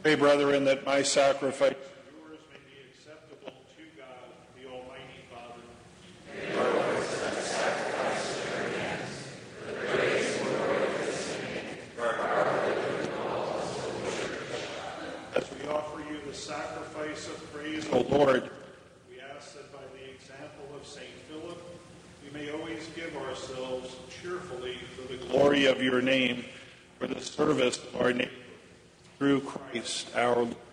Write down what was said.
Pray, brethren, that my sacrifice and yours may be acceptable to God, the Almighty Father. May the Lord accept the sacrifice of your hands, for the praise and glory of his name, for our good and all of the Church. As we offer you the sacrifice of praise, O Lord, we ask that by the example of St. Philip, we may always give ourselves cheerfully for the glory of your name, for the service of our neighbor, through Christ our Lord.